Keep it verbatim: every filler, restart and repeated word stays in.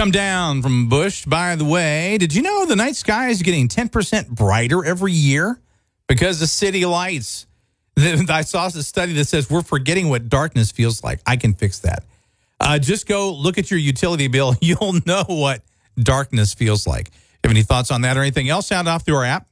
Come down from Bush. By the way, did you know the night sky is getting ten percent brighter every year because of city lights? I saw a study that says we're forgetting what darkness feels like. I can fix that. Uh, just go look at your utility bill. You'll know what darkness feels like. Have any thoughts on that or anything else? Sound off through our app.